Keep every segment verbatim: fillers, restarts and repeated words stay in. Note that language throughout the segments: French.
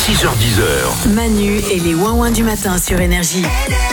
six heures dix. Manu et les ouin-ouin du matin sur Énergie.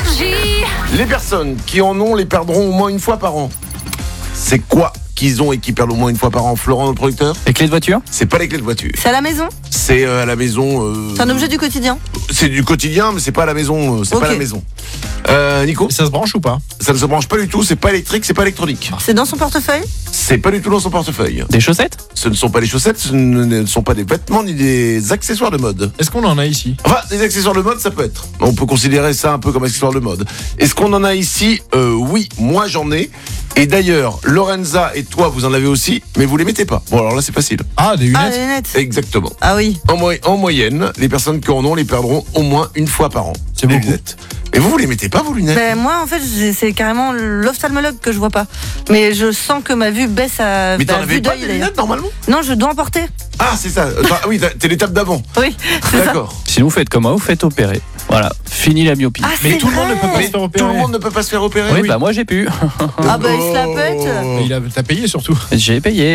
Les personnes qui en ont les perdront au moins une fois par an. C'est quoi qu'ils ont et qui perdent au moins une fois par an, Florent, le producteur? Les clés de voiture? C'est pas les clés de voiture. C'est à la maison? C'est euh, à la maison. Euh... C'est un objet du quotidien? C'est du quotidien, mais c'est pas à la maison. euh, C'est Ok. pas à la maison. Euh, Nico? Ça se branche ou pas? Ça ne se branche pas du tout. C'est pas électrique, c'est pas électronique. C'est dans son portefeuille? C'est pas du tout dans son portefeuille. Des chaussettes? Ce ne sont pas des chaussettes, ce ne sont pas des vêtements ni des accessoires de mode. Est-ce qu'on en a ici? Enfin, des accessoires de mode, ça peut être. On peut considérer ça un peu comme accessoires de mode. Est-ce qu'on en a ici? euh, Oui, moi j'en ai. Et d'ailleurs, Lorenza et toi, vous en avez aussi, mais vous les mettez pas. Bon, alors là, c'est facile. Ah, des Ah, lunettes? les lunettes. Exactement. Ah oui. En, mo- en moyenne, les personnes qui en ont les perdront au moins une fois par an. C'est Les beaucoup. lunettes. Mais vous, vous les mettez pas, vos lunettes? Ben, moi, en fait, j'ai- c'est carrément l'ophtalmologue que je vois pas. Mais je sens que ma vue baisse à Mais t'en bah, avais vue pas d'œil, des d'ailleurs. lunettes normalement? Non, je dois en porter. Ah, c'est ça. Attends, ah oui, t'as- t'es l'étape d'avant. Oui, c'est ça. D'accord. Sinon, vous faites comme moi, vous faites opérer. Voilà, fini la myopie. Ah, Mais c'est tout le monde ne vrai. peut pas se Mais faire opérer. tout le monde ne peut pas se faire opérer. oui, oui. bah moi j'ai pu. Ah bah, il se la pète. Mais il a, t'as payé surtout. J'ai payé.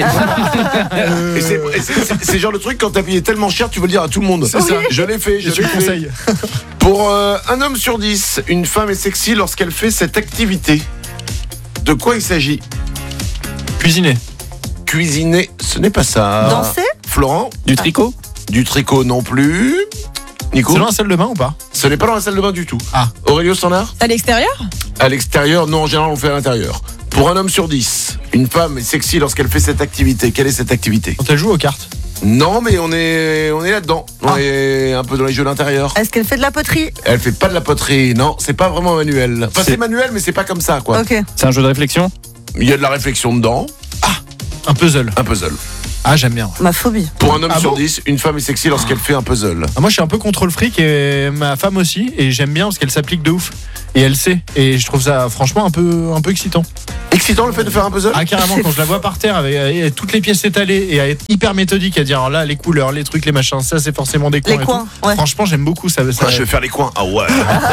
Et c'est, et c'est, c'est- c'est genre le truc, quand t'as payé tellement cher, tu veux le dire à tout le monde. C'est ça. Je l'ai fait, je Je te l'ai le fait. conseille. Pour euh, un homme sur dix, une femme est sexy lorsqu'elle fait cette activité. De quoi il s'agit? Cuisiner. Cuisiner, ce n'est pas ça. Danser? Florent? Du tricot? Du tricot non plus. Nico? C'est dans la salle de bain ou pas? Ce n'est pas dans la salle de bain du tout. Ah. Aurélio Standard? À l'extérieur? À l'extérieur, non, en général on le fait à l'intérieur. Pour un homme sur dix, une femme est sexy lorsqu'elle fait cette activité. Quelle est cette activité? Quand elle joue aux cartes. Non, mais on est, on est là-dedans. On Ah. est un peu dans les jeux d'intérieur. Est-ce qu'elle fait de la poterie? Elle fait pas de la poterie, non, c'est pas vraiment manuel. Enfin, c'est C'est- manuel, mais c'est pas comme ça, quoi. Ok. C'est un jeu de réflexion? Il y a de la réflexion dedans, Un puzzle. un puzzle. Ah, j'aime bien. Ma phobie. Pour un homme Ah sur bon dix, une femme est sexy lorsqu'elle fait un puzzle. Ah, moi, je suis un peu contre le fric et ma femme aussi. Et j'aime bien parce qu'elle s'applique de ouf. Et elle sait. Et je trouve ça, franchement, un peu, un peu excitant. Excitant le fait de faire un puzzle? Ah, carrément, quand je la vois par terre avec, avec toutes les pièces étalées et à être hyper méthodique, à dire alors là, les couleurs, les trucs, les machins, ça, c'est forcément des coins. Les et coins, tout. ouais. Franchement, j'aime beaucoup ça. ça- Ah, je vais faire les coins. Ah ouais.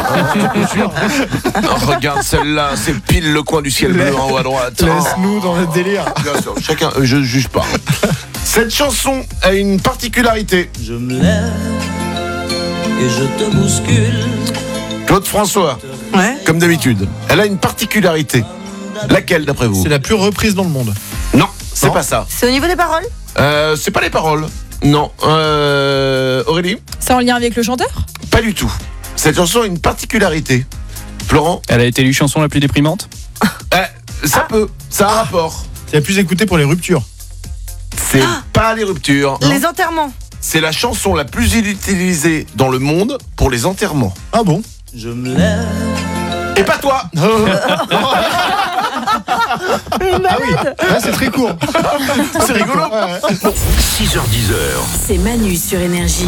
Oh, regarde celle-là, c'est pile le coin du ciel bleu en haut à droite. Laisse-nous dans notre délire. Bien sûr, chacun, euh, je juge pas. Cette chanson a une particularité. Je me lève et je te bouscule. Claude François, Ouais. comme d'habitude, elle a une particularité. Laquelle d'après vous? C'est la plus reprise dans le monde. Non, c'est Non. pas ça. C'est au niveau des paroles? Euh, c'est pas les paroles. Non. Euh, Aurélie? C'est en lien avec le chanteur? Pas du tout. Cette chanson a une particularité. Florent? Elle a été élue chanson la plus déprimante? Eh, ça peut, ça a un rapport. C'est la plus écoutée pour les ruptures. C'est pas les ruptures. Les enterrements. C'est la chanson la plus utilisée dans le monde pour les enterrements. Ah bon? Je me lève. Et pas toi. Ah oui, là, c'est très court. C'est rigolo. Ouais, ouais. six heures dix. C'est Manu sur Énergie.